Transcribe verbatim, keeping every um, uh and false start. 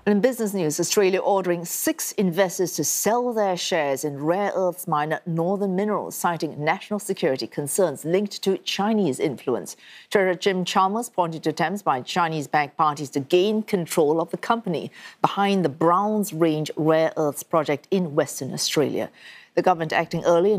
In business news, Australia ordering six investors to sell their shares in rare earths miner Northern Minerals, citing national security concerns linked to Chinese influence. Treasurer Jim Chalmers pointed to attempts by Chinese-backed parties to gain control of the company behind the Browns Range rare earths project in Western Australia. The government acting early